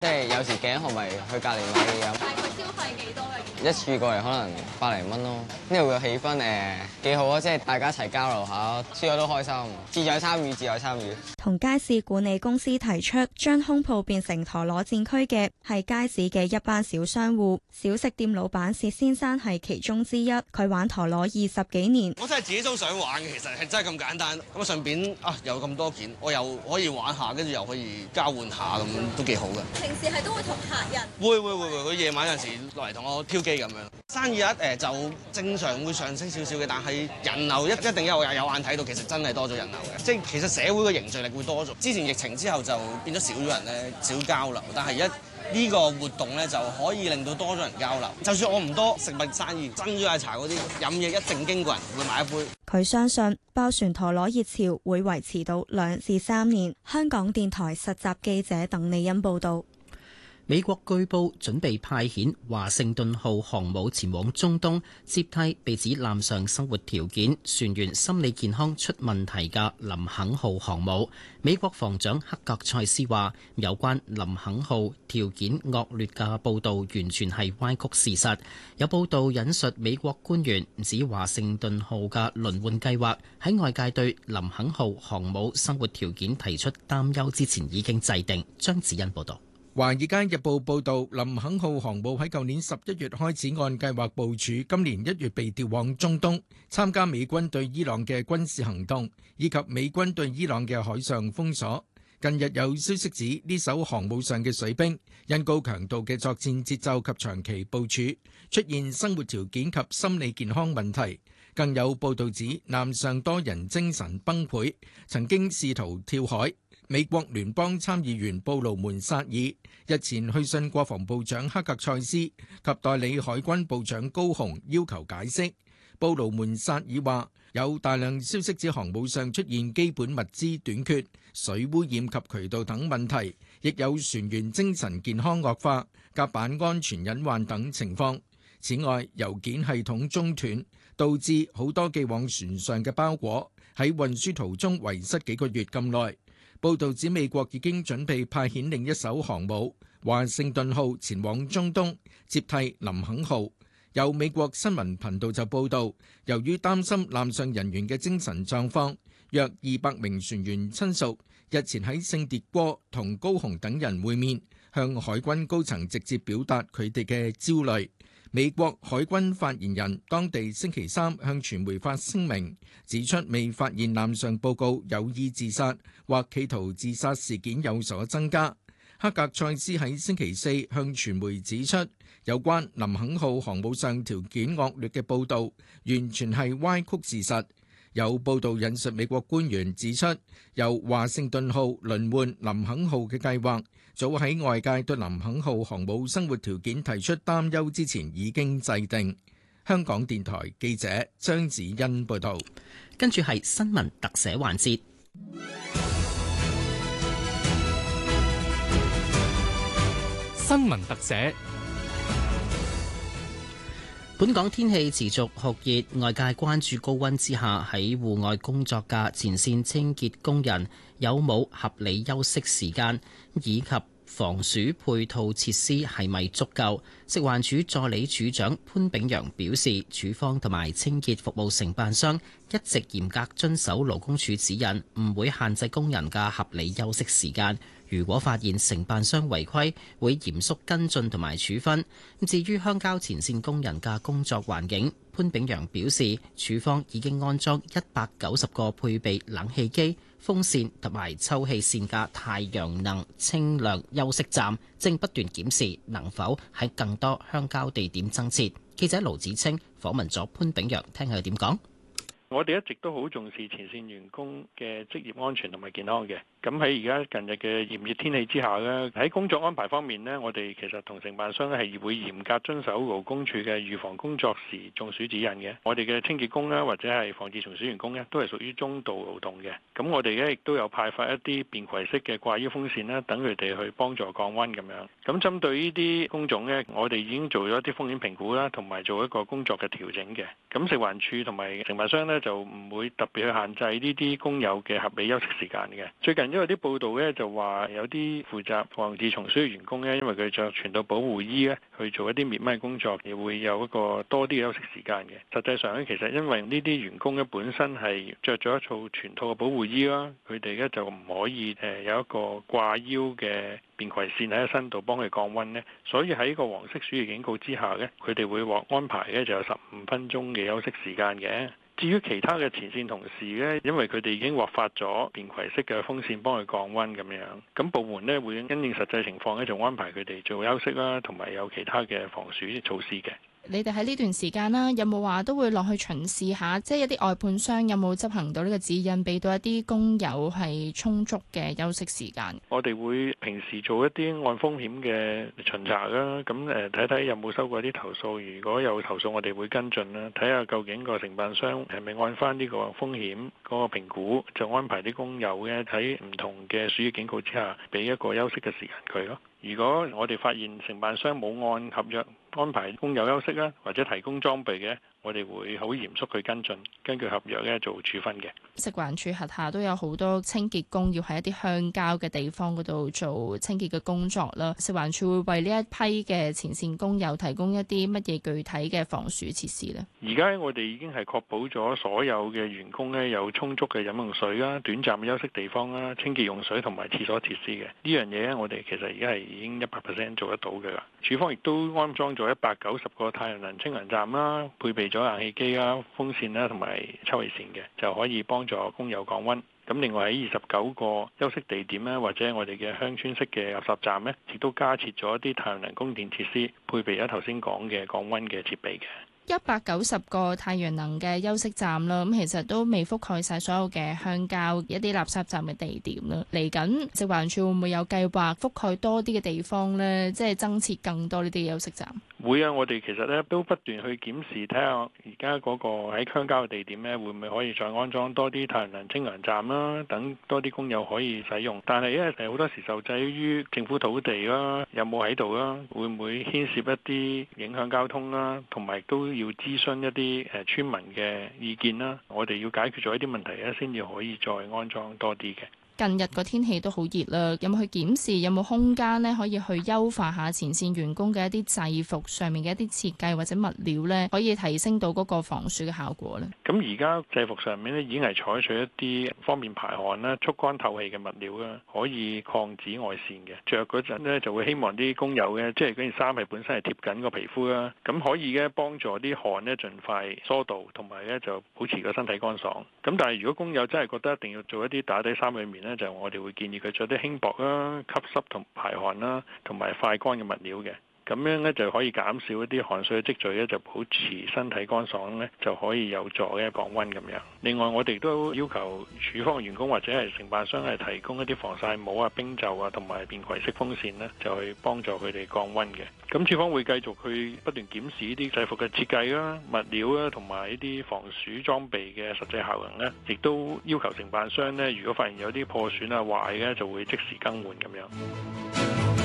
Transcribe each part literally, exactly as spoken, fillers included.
即係有時頸渴咪去隔離買嘢飲。 大概消費幾多嘅？ 一次過嚟可能百零蚊咯。呢度嘅氣氛誒幾好啊，即係大家一齊交流下，輸咗都開心。志在參與，志在參與。 同街市管理公司提出將空鋪變成陀螺戰區嘅係街市嘅一班小商戶，小食店老闆薛先生係其中之一。佢玩陀螺二十幾年， 我真係自己都想玩嘅，其實係真係咁簡單。咁啊順便啊有咁多件，我又可以玩下，跟住又可以交換下，咁都幾好嘅。 平時係都會同客人會會會會，佢夜晚有陣時落嚟同我挑機咁樣。生意一誒就正常會上升少少嘅，但係人流一一定有有眼睇到，其實真係多咗人流嘅。即係其實社會嘅凝聚力會多咗。之前疫情之後就變咗少咗人咧，少交流。但係一呢個活動咧就可以令到多咗人交流。就算我唔多食物生意，珍珠奶茶嗰啲飲嘢一定經過人會買一杯。 佢相信爆旋陀螺熱潮會維持到兩至三年。香港電台實習記者鄧麗欣報導。 美國據報準備派遣華盛頓號航母前往中東，接替被指艦上生活條件、船員心理健康出問題嘅林肯號航母。美國防長克格塞斯話：有關林肯號條件惡劣嘅報導完全係歪曲事實。有報導引述美國官員指華盛頓號嘅輪換計劃喺外界對林肯號航母生活條件提出擔憂之前已經制定。張子欣報導。 《華爾街日報》報導，林肯號航母喺舊年十一月開始按計劃部署，今年一月被調往中東參加美軍對伊朗嘅軍事行動，以及美軍對伊朗嘅海上封鎖。近日有消息指，呢艘航母上嘅水兵因高強度嘅作戰節奏及長期部署，出現生活條件及心理健康問題。更有報導指，艦上多人精神崩潰，曾經試圖跳海。美國聯邦參議員布魯門薩爾日前去信國防部長克格塞斯及代理海軍部長高雄，要求解釋。布魯門薩爾話：有大量消息指航母上出現基本物資短缺、水污染及渠道等問題，亦有船員精神健康惡化、甲板安全隱患等情況。此外，郵件系統中斷，導致好多寄往船上嘅包裹喺運輸途中遺失幾個月咁耐。報導指美國已經準備派遣另一艘航母華盛頓號前往中東接替林肯號。有美國新聞頻道就報導，由於擔心艦上人員嘅精神狀況，約二百名船員親屬日前喺聖迭戈同高雄等人會面，向海軍高層直接表達佢哋嘅焦慮。美國海軍發言人當地星期三向傳媒發聲明，指出未發現艦上報告有意自殺或企圖自殺事件有所增加。克格塞斯喺星期四向傳媒指出，有關林肯號航母上條件惡劣嘅報導完全係歪曲事實。有報道引述美國官員指出，由華盛頓號輪換林肯號嘅計劃，早喺外界對林肯號航母生活條件提出擔憂之前已經制定。香港電台記者張子欣報道。 跟住係新聞特寫環節。 新聞特寫。 本港天氣持續酷熱，外界關注高溫之下喺戶外工作嘅前線清潔工人有冇合理休息時間，以及防暑配套設施係咪足夠？食環署助理署長潘炳陽表示，署方同埋清潔服務承辦商一直嚴格遵守勞工處指引，唔會限制工人嘅合理休息時間。如果發現承辦商違規，會嚴肅跟進同埋處分。至於鄉郊前線工人嘅工作環境，潘炳陽表示，署方已經安裝一百九十個配備冷氣機、風扇同埋抽氣扇嘅太陽能清涼休息站，正不斷檢視能否喺更多鄉郊地點增設。記者盧子清訪問咗潘炳陽，聽下佢點講。 我哋一直都好重視前線員工嘅職業安全同埋健康嘅。咁喺而家近日嘅炎熱天氣之下呢，喺工作安排方面呢，我哋其實同承辦商咧係會嚴格遵守勞工處嘅預防工作時中暑指引嘅。我哋嘅清潔工啦，或者係防治蟲鼠員工呢，都係屬於中度勞動嘅。咁我哋咧亦都有派發一啲便攜式嘅掛衣風扇啦，等佢哋去幫助降溫咁樣。咁針對呢啲工種呢，我哋已經做咗一啲風險評估啦，同埋做一個工作嘅調整嘅。咁食環署同埋承辦商呢， 就唔會特別去限制呢啲工友嘅合理休息時間嘅。最近因為啲報道咧就話有啲負責防治蟲鼠嘅員工咧，因為佢着全套保護衣咧去做一啲滅蚊工作，亦會有一個多啲嘅休息時間嘅。實際上咧，其實因為呢啲員工咧本身係着咗一套全套嘅保護衣啦，佢哋咧就唔可以誒有一個掛腰嘅便攜線喺個身度幫佢降溫呢，所以喺個黃色暑熱警告之下呢，佢哋會獲安排咧就有十五分鐘嘅休息時間嘅。至於其他嘅前線同事呢，因為佢哋已經獲發咗便攜式嘅風扇幫佢降溫咁樣，咁部門呢會因應實際情況咧，就安排佢哋做休息啦，同埋有其他嘅防暑措施嘅。 你哋喺呢段時間啦，有冇話都會落去巡視下，即係一啲外判商有冇執行到呢個指引，俾到一啲工友係充足嘅休息時間？ 我哋會平時做一啲按風險嘅巡查啦，咁誒睇睇有冇收過啲投訴，如果有投訴，我哋會跟進啦，睇下究竟個承辦商係咪按翻呢個風險嗰個評估，就安排啲工友咧喺唔同嘅暑熱警告之下，俾一個休息嘅時間佢咯。如果我哋發現承辦商冇按合約安排工友休息啦，或者提供裝備嘅，我哋會好嚴肅去跟進，根據合約咧做處分嘅。 食環署轄下都有好多清潔工要喺一啲鄉郊嘅地方嗰度做清潔嘅工作啦。食環署會為呢一批嘅前線工友提供一啲乜嘢具體嘅防暑設施呢？ 而家我哋已經係確保咗所有嘅員工咧有充足嘅飲用水啦、短暫嘅休息地方啦、清潔用水同埋廁所設施嘅。呢樣嘢咧，我哋其實而家係已經一百 percent 做得到嘅啦。署方亦都安裝咗一百九十個太陽能清涼站啦，配備咗冷氣機啦、風扇啦同埋抽氣扇嘅，就可以幫助工友降溫。咁另外喺二十九個休息地點咧，或者我哋嘅鄉村式嘅垃圾站咧，亦都加設咗一啲太陽能供電設施，配備咗頭先講嘅降溫嘅設備嘅。 一百九十個太陽能嘅休息站啦，咁其實都未覆蓋晒所有嘅鄉郊一啲垃圾站嘅地點啦。嚟緊食環署會唔會有計劃覆蓋多啲嘅地方呢？即係增設更多呢啲休息站？ 會啊！我哋其實咧都不斷去檢視，睇下而家嗰個喺鄉郊嘅地點咧，會唔會可以再安裝多啲太陽能清涼站啦，等多啲工友可以使用。但係咧誒好多時受制於政府土地啦，有冇喺度啦，會唔會牽涉一啲影響交通啦，同埋都要諮詢一啲誒村民嘅意見啦。我哋要解決咗一啲問題咧，先至可以再安裝多啲嘅。 近日個天氣都好熱啦，有冇去檢視有冇空間咧，可以去優化下前線員工嘅一啲制服上面嘅一啲設計或者物料咧，可以提升到嗰個防暑嘅效果咧？ 咁而家制服上面咧已經係採取一啲方便排汗啦、速乾透氣嘅物料啦，可以抗紫外線嘅。着嗰陣咧就會希望啲工友嘅，即係嗰件衫係本身係貼緊個皮膚啦，咁可以嘅幫助啲汗咧盡快疏導，同埋咧就保持個身體乾爽。咁但係如果工友真係覺得一定要做一啲打底衫裏面咧，就我哋會建議佢着啲輕薄啦、吸濕同排汗啦，同埋快乾嘅物料嘅。咁樣咧就可以減少一啲汗水嘅積聚咧，就保持身體乾爽咧，就可以有助嘅降溫咁樣。另外，我哋都要求處方嘅員工或者係承辦商係提供一啲防曬帽啊、冰袖啊，同埋便攜式風扇咧，就去幫助佢哋降溫嘅。咁處方會繼續去不斷檢視呢啲制服嘅設計啦、物料啦，同埋呢啲防暑裝備嘅實際效能咧，亦都要求承辦商咧，如果發現有啲破損啊、壞嘅，就會即時更換咁樣。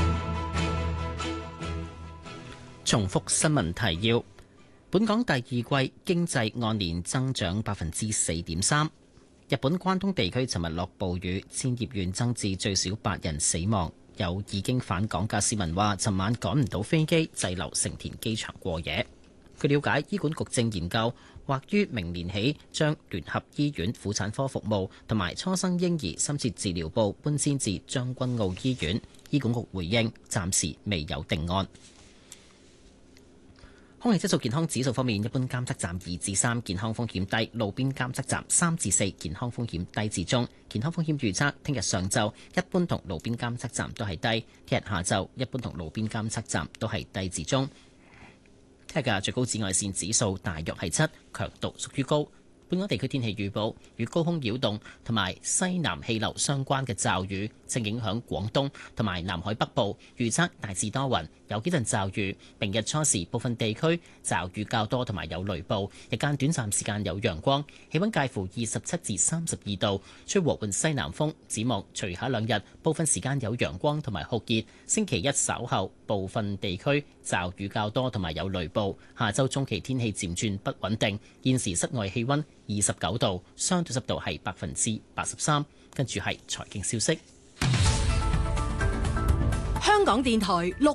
重複新聞提要：本港第二季經濟按年增長百分之四點三。日本關東地區尋日落暴雨，千葉縣增至最少八人死亡。有已經返港嘅市民話，尋晚趕唔到飛機，滯留成田機場過夜。據了解，醫管局正研究，或於明年起將聯合醫院婦產科服務同埋初生嬰兒深切治療部搬遷至將軍澳醫院。醫管局回應，暫時未有定案。空氣質素健康指數方面，一般監測站二至三，健康風險低；路邊監測站三至四，健康風險低至中。健康風險預測：聽日上晝一般同路邊監測站都係低；聽日下晝一般同路邊監測站都係低至中。聽日嘅最高紫外線指數大約係七，強度屬於高。本港地區天氣預報，與高空擾動同埋西南氣流相關嘅驟雨正影響廣東同埋南海北部，預測大致多雲， 有幾陣驟雨。明日初時部分地區驟雨較多，同埋有雷暴。日間短暫時間有陽光，氣溫介乎二十七至三十二度，吹和緩西南風。展望隨下兩日，部分時間有陽光同埋酷熱。星期一稍後部分地區驟雨較多，同埋有雷暴。下周中期天氣漸轉不穩定。現時室外氣溫二十九度，相對濕度係百分之八十三。跟住係財經消息。 香港電台六